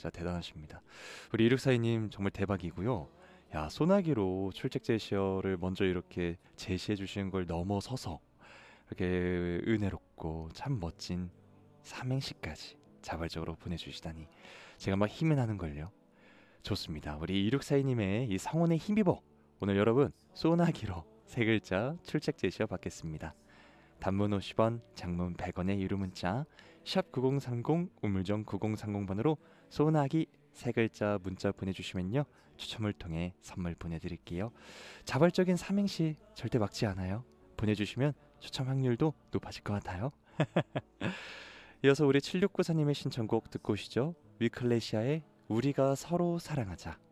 진짜 대단하십니다. 우리 2642님 정말 대박이고요. 야, 소나기로 출첵 제시어를 먼저 이렇게 제시해 주시는 걸 넘어서서 이렇게 은혜롭고 참 멋진 삼행시까지 자발적으로 보내주시다니 제가 막 힘이 나는걸요. 좋습니다. 우리 2642님의 이 성원에 힘입어 오늘 여러분 소나기로 세 글자 출첵 제시어 받겠습니다. 단문 50원, 장문 100원의 유료 문자 샵 9030 우물정 9030번으로 소나기 세 글자 문자 보내주시면요 추첨을 통해 선물 보내드릴게요. 자발적인 삼행시 절대 막지 않아요. 보내주시면 추첨 확률도 높아질 것 같아요. 이어서 우리 7694님의 신청곡 듣고 오시죠. 위클레시아의 우리가 서로 사랑하자.